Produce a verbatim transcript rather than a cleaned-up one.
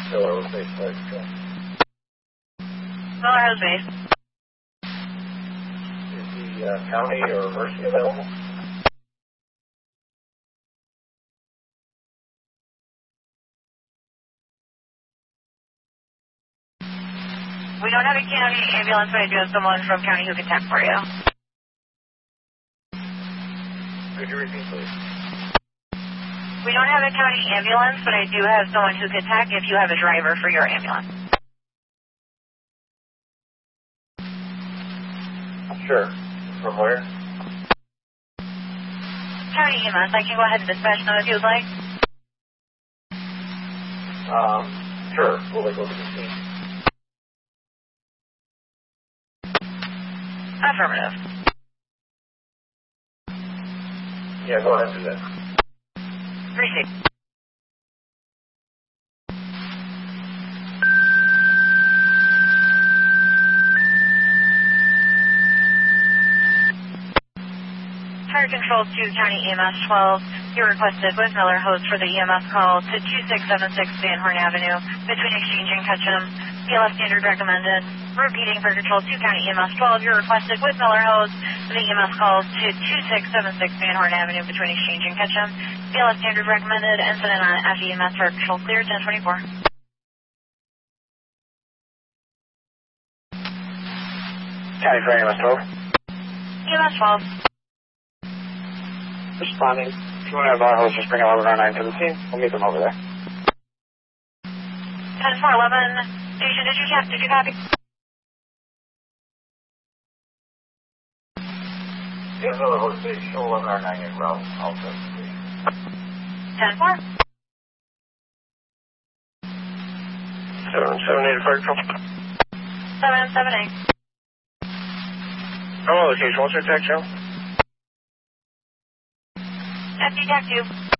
Miller Hills Base Fire Control. Miller Hills Base. Is the uh, county or Mercy available? We don't have a county ambulance, but I do have someone from county who can tech for you. Could you repeat, please? We don't have a county ambulance, but I do have someone who can tech if you have a driver for your ambulance. Sure. From where? County E M S. I can go ahead and dispatch them if you would like. Um, sure. Will they go to the scene? Affirmative. Yeah, go ahead and do that. Received. Fire Control to County E M S twelve. You requested with Miller Host for the E M S call to two six seven six Van Horn Avenue between Exchange and Ketchum. B L S standard recommended. Repeating Fire Control to County E M S twelve. You requested with Miller Host for the E M S call to two six seven six Van Horn Avenue between Exchange and Ketchum. B L S standard recommended. Incident on F E M S Fire Control clear ten twenty-four. County Fire E M S twelve. E M S twelve. Responding. If you want to have our host, just bring eleven oh nine to the scene. We'll meet them over there. ten four eleven. Station, did you, did you copy? Yeah, Miller Hills Base, show eleven oh nine in route. I'll set the scene. ten four. seven seven eight Fire Control. seven seven eight. Oh, location. What's your tech, Joe? F D Tech two.